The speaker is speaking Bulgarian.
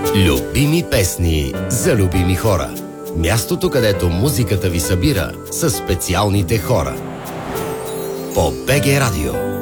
Любими песни за любими хора. Мястото, където музиката ви събира с специалните хора. По БГ Радио.